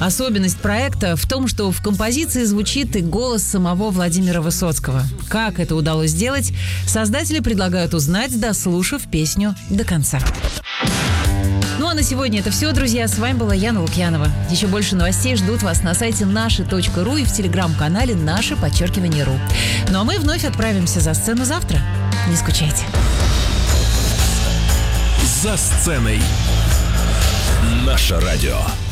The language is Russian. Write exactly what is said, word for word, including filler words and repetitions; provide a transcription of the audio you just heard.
Особенность проекта в том, что в композиции звучит и голос самого Владимира Высоцкого. Как это удалось сделать, создатели предлагают узнать, дослушав песню до конца. Ну а на сегодня это все, друзья. С вами была Яна Лукьянова. Еще больше новостей ждут вас на сайте наши точка ру и в телеграм-канале «Наше подчеркивание ру». Ну а мы вновь отправимся за сцену завтра. Не скучайте. За сценой. Наше радио.